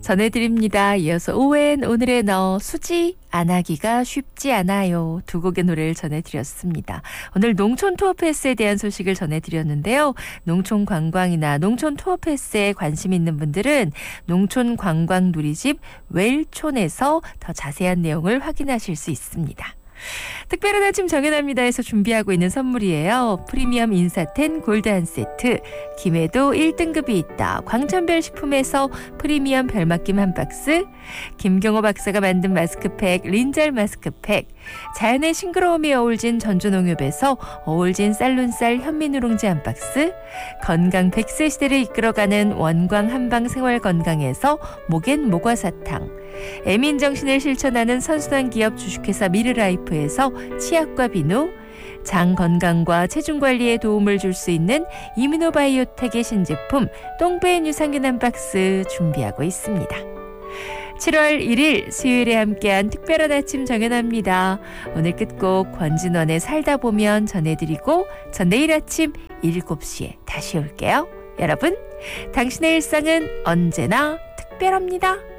전해드립니다. 이어서 오웬 오늘의 너 수지 안 하기가 쉽지 않아요. 두 곡의 노래를 전해드렸습니다. 오늘 농촌 투어 패스에 대한 소식을 전해드렸는데요. 농촌 관광이나 농촌 투어 패스에 관심 있는 분들은 농촌 관광 누리집 웰촌에서 더 자세한 내용을 확인하실 수 있습니다. 특별한 아침 정연합니다에서 준비하고 있는 선물이에요. 프리미엄 인사텐 골드 한 세트, 김해도 1등급이 있다 광천별 식품에서 프리미엄 별맛김 한 박스, 김경호 박사가 만든 마스크팩 린잘 마스크팩, 자연의 싱그러움이 어울진 전주농협에서 어울진 쌀눈쌀 현미누룽지 한 박스, 건강 100세 시대를 이끌어가는 원광 한방 생활건강에서 목엔 모과사탕, 애민정신을 실천하는 선순환 기업 주식회사 미르라이프에서 치약과 비누, 장 건강과 체중 관리에 도움을 줄 수 있는 이뮤노바이오텍의 신제품 똥배엔 유산균 한 박스 준비하고 있습니다. 7월 1일 수요일에 함께한 특별한 아침 정연합니다. 오늘 끝곡 권진원의 살다 보면 전해드리고 전 내일 아침 7시에 다시 올게요. 여러분, 당신의 일상은 언제나 특별합니다.